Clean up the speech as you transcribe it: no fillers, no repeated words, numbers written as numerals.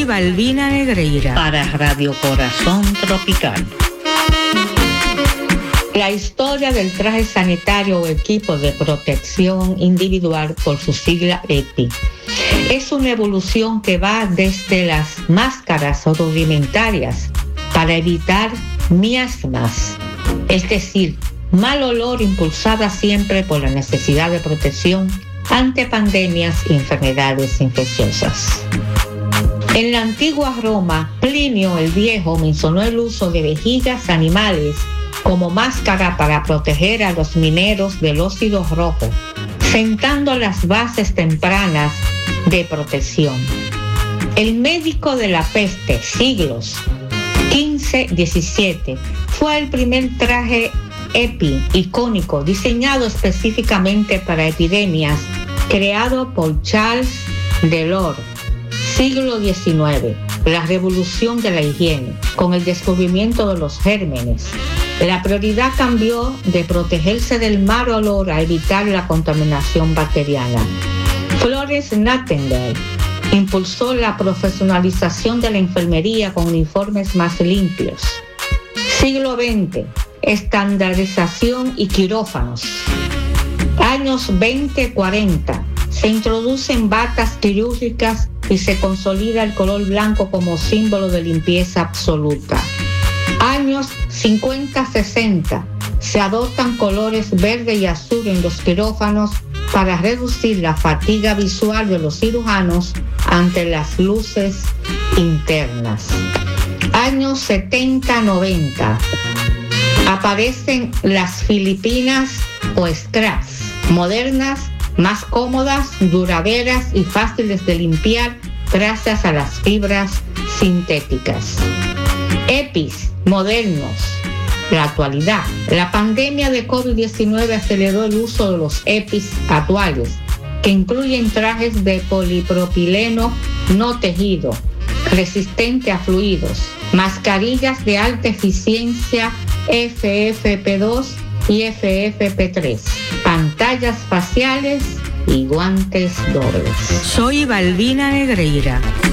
Soy Balbina Negreira para Radio Corazón Tropical. La historia del traje sanitario o equipo de protección individual, por su sigla EPI, es una evolución que va desde las máscaras rudimentarias para evitar miasmas, es decir, mal olor impulsada siempre por la necesidad de protección ante pandemias y enfermedades infecciosas. En la antigua Roma, Plinio el Viejo mencionó el uso de vejigas animales como máscara para proteger a los mineros del óxido rojo, sentando las bases tempranas de protección. El médico de la peste, siglos XV-XVII, fue el primer traje EPI icónico diseñado específicamente para epidemias, creado por Charles Delors, siglo XIX, la revolución de la higiene, con el descubrimiento de los gérmenes. La prioridad cambió de protegerse del mal olor a evitar la contaminación bacteriana. Florence Nightingale impulsó la profesionalización de la enfermería con uniformes más limpios. Siglo XX, estandarización y quirófanos. Años 20-40, se introducen batas quirúrgicas y se consolida el color blanco como símbolo de limpieza absoluta. Años 50-60, se adoptan colores verde y azul en los quirófanos para reducir la fatiga visual de los cirujanos ante las luces internas. Años 70-90, aparecen las Filipinas o scraps, modernas, más cómodas, duraderas y fáciles de limpiar gracias a las fibras sintéticas. EPIs modernos. La actualidad. La pandemia de COVID-19 aceleró el uso de los EPIs actuales, que incluyen trajes de polipropileno no tejido, resistente a fluidos, mascarillas de alta eficiencia FFP2 y FFP3, pantallas faciales y guantes dobles. Soy Balbina Negreira.